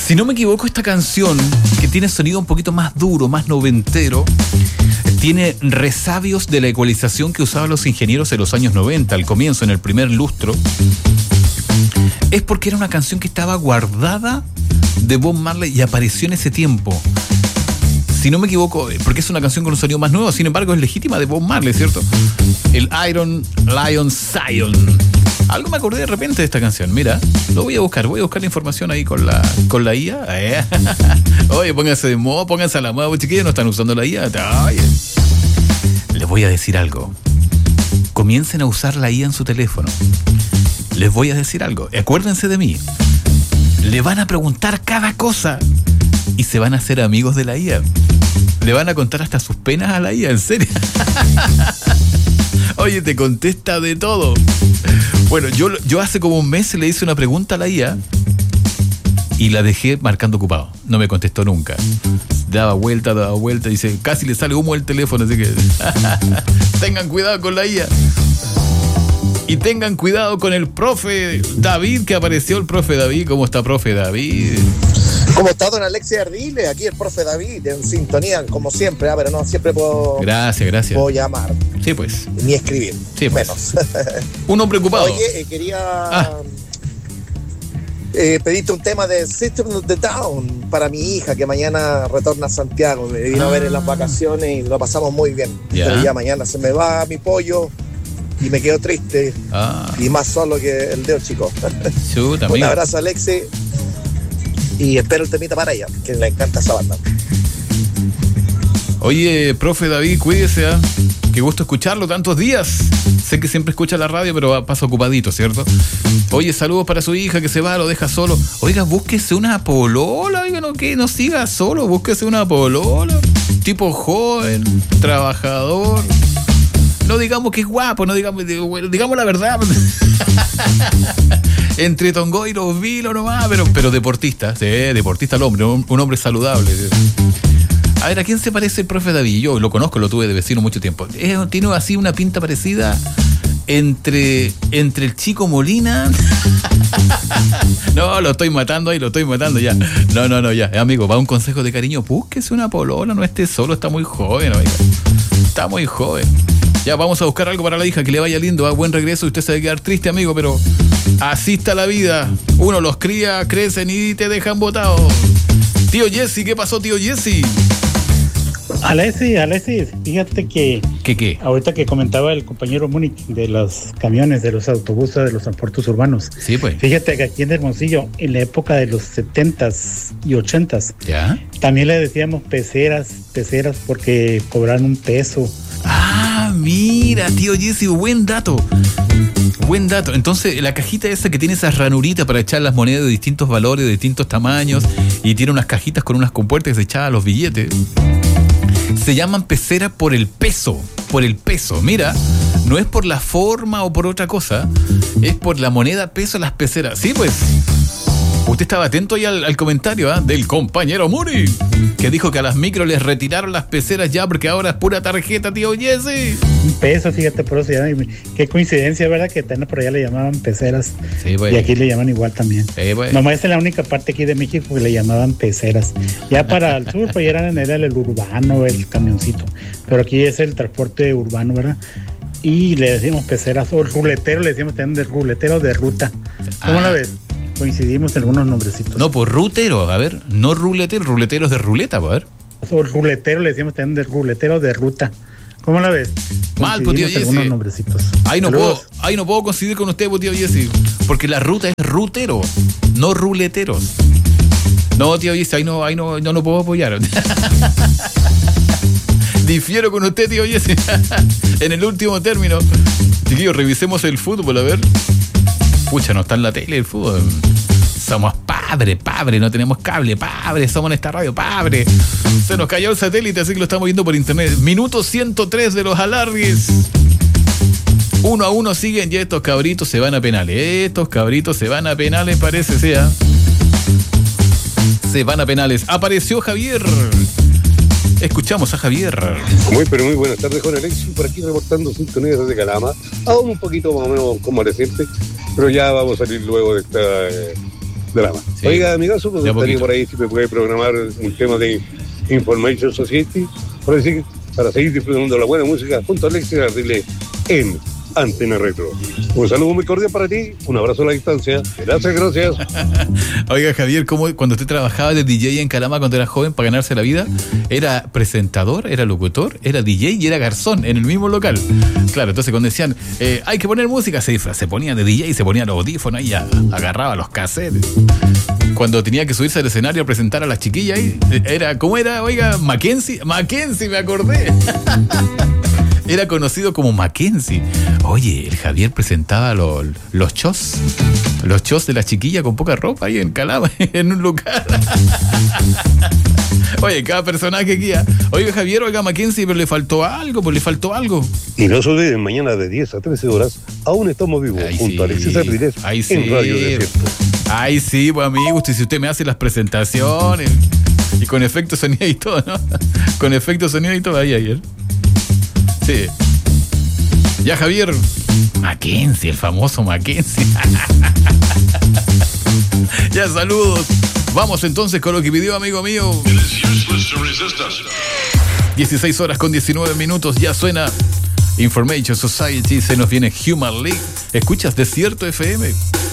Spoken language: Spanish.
Si no me equivoco, esta canción, que tiene sonido un poquito más duro, más noventero, tiene resabios de la ecualización que usaban los ingenieros en los años 90, al comienzo, en el primer lustro. Es porque era una canción que estaba guardada de Bob Marley y apareció en ese tiempo. Si no me equivoco, porque es una canción con un sonido más nuevo, sin embargo es legítima de Bob Marley, ¿cierto? El Iron Lion Zion. Algo me acordé de repente de esta canción. Mira, lo voy a buscar la información ahí con la IA. Oye, pónganse de moda, pónganse a la moda, chiquillos, no están usando la IA. Oye. Les voy a decir algo. Comiencen a usar la IA en su teléfono. Les voy a decir algo. Acuérdense de mí. Le van a preguntar cada cosa y se van a hacer amigos de la IA. Le van a contar hasta sus penas a la IA, en serio. Oye, te contesta de todo. Bueno, yo hace como un mes le hice una pregunta a la IA y la dejé marcando ocupado. No me contestó nunca. Daba vuelta, dice, casi le sale humo el teléfono, así que tengan cuidado con la IA. Y tengan cuidado con el profe David, que apareció el profe David. ¿Cómo está, profe David? ¿Cómo está, don Alexis Ardile? Aquí el profe David, en sintonía, como siempre, pero no siempre puedo... Gracias. Puedo llamar. Sí, pues. Ni escribir. Sí, pues. Menos. Un hombre ocupado. Oye, quería pedirte un tema de System of the Down para mi hija, que mañana retorna a Santiago. Me vino a ver en las vacaciones y lo pasamos muy bien. Ya. Pero ya mañana se me va mi pollo y me quedo triste y más solo que el dedo chico. Un abrazo, Alexis. Y espero el temita para ella, que le encanta esa banda. Oye, profe David, cuídese, ¿eh? Qué gusto escucharlo tantos días. Sé que siempre escucha la radio, pero pasa ocupadito, ¿cierto? Oye, saludos para su hija que se va, lo deja solo. Oiga, búsquese una polola, oiga, no siga solo, búsquese una polola. Tipo joven, trabajador. No digamos que es guapo, no digamos la verdad. Entre Tongoy y los Vilos nomás, pero deportista, sí, deportista el hombre, un hombre saludable. A ver, ¿a quién se parece el profe David? Yo lo conozco, lo tuve de vecino mucho tiempo. Tiene así una pinta parecida entre el Chico Molina. No, lo estoy matando ya. No, ya. Amigo, va un consejo de cariño, búsquese una polola, no esté solo, está muy joven, oiga. Está muy joven. Ya, vamos a buscar algo para la hija, que le vaya lindo, buen regreso. Usted se va a quedar triste, amigo, pero así está la vida. Uno los cría, crecen y te dejan botado. Tío Jesse, ¿qué pasó, tío Jesse? Alexis, fíjate que... ¿Qué? Ahorita que comentaba el compañero Múnich de los camiones, de los autobuses, de los transportes urbanos. Sí, pues. Fíjate que aquí en Hermosillo, en la época de los 70s y 80s, ¿ya? También le decíamos peceras porque cobraban un peso. Ah, mira, tío Jesse, buen dato. Entonces, la cajita esa que tiene esas ranuritas para echar las monedas de distintos valores, de distintos tamaños, y tiene unas cajitas con unas compuertas que se echaban los billetes, se llaman peceras por el peso. Mira, no es por la forma o por otra cosa, es por la moneda peso, las peceras. Sí, pues. Usted estaba atento ahí al comentario del compañero Muri, que dijo que a las micros les retiraron las peceras ya porque ahora es pura tarjeta, tío Jesse. Un peso, fíjate, por eso ya, qué coincidencia, ¿verdad? Que por allá le llamaban peceras. Sí, pues. Y aquí le llaman igual también. Sí, pues. Nomás es la única parte aquí de México que le llamaban peceras. Ya para el sur, pues ya era el urbano, el camioncito. Pero aquí es el transporte urbano, ¿verdad? Y le decimos peceras, o el ruletero, le decimos también del ruletero de ruta. ¿Cómo la ves? Coincidimos en algunos nombrecitos. No, por rutero, a ver, no ruleteros de ruleta, a ver. O el ruletero, le decimos también del ruletero de ruta. ¿Cómo la ves? Mal, pues, tío Jesse. Algunos nombrecitos. Ahí no puedo coincidir con usted, pues, tío Jesse, porque la ruta es rutero, no ruleteros. No, tío Jesse, ahí no puedo apoyar. Difiero con usted, tío Jesse. En el último término. Chiquillos, revisemos el fútbol, a ver. Pucha, no está en la tele el fútbol. Somos padre, no tenemos cable, somos en esta radio, padre. Se nos cayó el satélite, así que lo estamos viendo por internet. Minuto 103 de los alargues. 1-1 siguen, ya estos cabritos se van a penales. Parece sea. Se van a penales. Apareció Javier. Escuchamos a Javier. Muy buenas tardes, Juan Alexis. Por aquí reportando sintonía desde Calama. Aún un poquito más o menos convaleciente, pero ya vamos a salir luego de drama. Sí. Oiga, amigazo, pues estaría por ahí si me puede programar un tema de Information Society, para seguir disfrutando de la buena música junto a Alexis Ardile en Antena Retro. Un saludo muy cordial para ti, un abrazo a la distancia. Gracias. Oiga, Javier, ¿cómo cuando usted trabajaba de DJ en Calama cuando era joven para ganarse la vida? ¿Era presentador, era locutor, era DJ y era garzón en el mismo local? Claro, entonces cuando decían, hay que poner música, se ponía de DJ, se ponía los audífonos y ya agarraba los cassettes. Cuando tenía que subirse al escenario a presentar a las chiquillas, ¿cómo era? Oiga, Mackenzie, me acordé. Era conocido como Mackenzie. Oye, el Javier presentaba los shows de la chiquilla con poca ropa ahí en Calama, en un lugar. Oye, cada personaje aquí. Oiga, Javier, Mackenzie, pero le faltó algo. Y no se olviden, mañana de 10 a 13 horas, aún estamos vivos, junto a Alexis Ardilés en Radio Desierto. Ay, sí, pues amigo, si usted me hace las presentaciones y con efecto sonido y todo, ¿no? Con efecto sonido y todo ahí ayer. Sí. Ya, Javier. Mackenzie, el famoso Mackenzie. Ya, saludos. Vamos entonces con lo que pidió amigo mío. 16 horas con 19 minutos. Ya suena Information Society. Se nos viene Human League. ¿Escuchas Desierto FM?